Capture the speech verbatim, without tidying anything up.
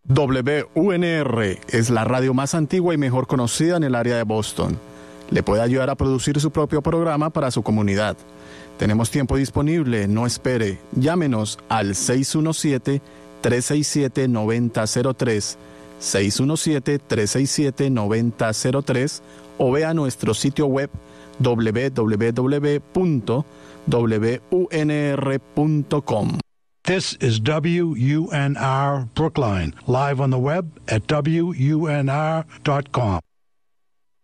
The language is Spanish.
W U N R es la radio más antigua y mejor conocida en el área de Boston. Le puede ayudar a producir su propio programa para su comunidad. Tenemos tiempo disponible, no espere. Llámenos al seis uno siete, tres seis siete, nueve cero cero tres, seis uno siete, tres seis siete, nueve cero cero tres o vea nuestro sitio web w w w punto w u n r punto com. This is W U N R Brookline, live on the web at W U N R dot com.